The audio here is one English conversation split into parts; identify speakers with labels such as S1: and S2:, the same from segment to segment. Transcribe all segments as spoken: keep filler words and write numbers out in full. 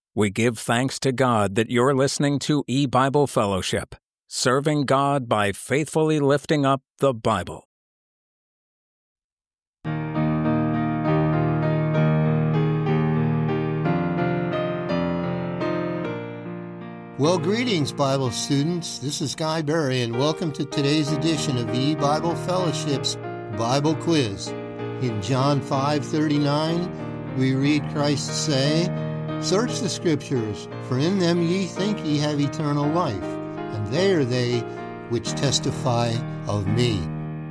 S1: We give thanks to God that you're listening to E-Bible Fellowship, serving God by faithfully lifting up the Bible.
S2: Well, greetings, Bible students. This is Guy Berry, and welcome to today's edition of E-Bible Fellowship's Bible Quiz. In John five thirty-nine, we read Christ say, "Search the Scriptures, for in them ye think ye have eternal life, and they are they which testify of me."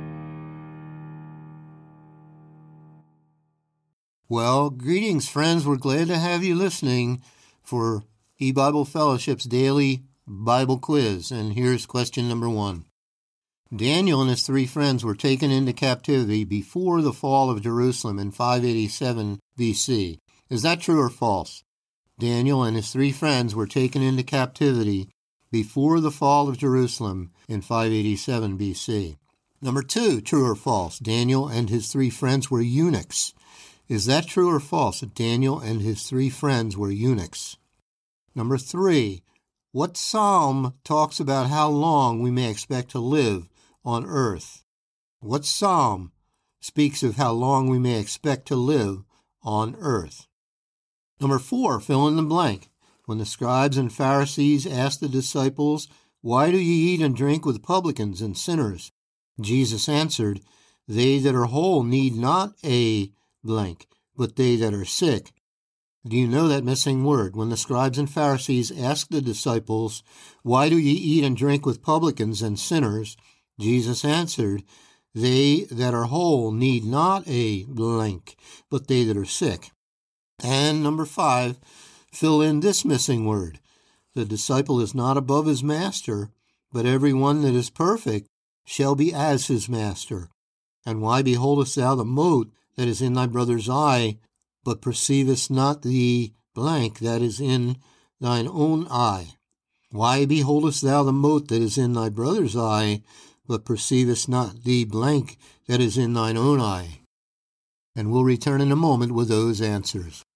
S2: Well, greetings, friends. We're glad to have you listening for E-Bible Fellowship's daily Bible quiz. And here's question number one. Daniel and his three friends were taken into captivity before the fall of Jerusalem in five eighty-seven B C. Is that true or false? Daniel and his three friends were taken into captivity before the fall of Jerusalem in five eighty-seven B C. Number two, true or false? Daniel and his three friends were eunuchs. Is that true or false? Daniel and his three friends were eunuchs. Number three, what psalm talks about how long we may expect to live on earth? What psalm speaks of how long we may expect to live on earth? Number four, fill in the blank. When the scribes and Pharisees asked the disciples, "Why do ye eat and drink with publicans and sinners?" Jesus answered, "They that are whole need not a blank, but they that are sick." Do you know that missing word? When the scribes and Pharisees asked the disciples, "Why do ye eat and drink with publicans and sinners?" Jesus answered, "They that are whole need not a blank, but they that are sick." And number five, fill in this missing word. The disciple is not above his master, but every one that is perfect shall be as his master. And why beholdest thou the mote that is in thy brother's eye, but perceivest not the blank that is in thine own eye? Why beholdest thou the mote that is in thy brother's eye, but perceivest not the blank that is in thine own eye? And we'll return in a moment with those answers.